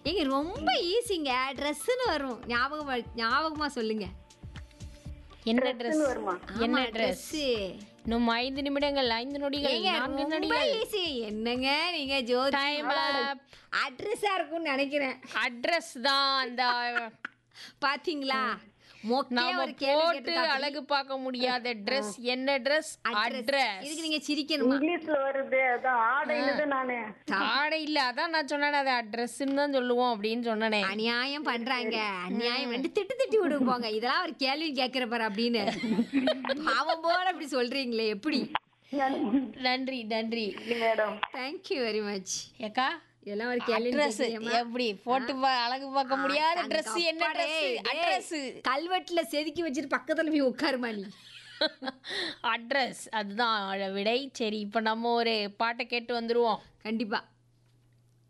ஏங்க ரொம்ப ஈஸிங்க. ட்ரெஸ்ஸுன்னு வரும். ஞாபகமா சொல்லுங்க. என்ன ட்ரெஸ்? வருமா? என்ன ஆமா, ட்ரெஸ்? ட்ரெஸ்ஸு. இன்னும் 5 நிமிடங்கள், 5 நொடிகள், ஏங்க 4 ரொம்ப நொடிகள். ஈஸி. என்னங்க நீங்க ஜோதி டைம் அப். அட்ரஸா இருக்கும்னு நினைக்கிறேன். அட்ரஸ் தான் அந்த பாத்தீங்களா? மொக்கையா நாம ஒரு கேள்வி போட்டு கேட்டிருக்காப்படி. அழகு பார்க்க முடியாத ட்ரெஸ். என்ன ட்ரெஸ்? அட்ரஸ். இதுக்கு நீங்க சிரிக்கணுமா? இங்கிலீஷ்ல வருது அதான் ஆடைன்னு நானு. ஆடை இல்ல, அதான் நான் சொன்னேன், அது அட்ரஸ்ன்னு தான் சொல்லுவோம் அப்படின்னு சொன்னனே. அநியாயம் பண்றாங்க. அநியாயம் ரெண்டு திட்டி விடுங்க போங்க. இதெல்லாம் ஒரு கேள்வி கேட்கிற பாரு அப்படின்னு. பாவம் போல அப்படி சொல்றீங்களே எப்படி? நன்றி நன்றி மேடம். Thank you very much. ஏக்கா, இதெல்லாம் ஒரு கேள்வி அட்ரஸ் எப்படி போட்டு அழகு பார்க்க முடியாத ட்ரெஸ்? என்ன ட்ரெஸ்? அட்ரஸ். கல்வெட்டுல செதுக்கி வச்சுட்டு பக்கத்துல போய் உட்காருமா நீ. அட்ரஸ் அதுதான் விடை. சரி, இப்போ நம்ம ஒரு பாட்டை கேட்டு வந்துருவோம். கண்டிப்பா.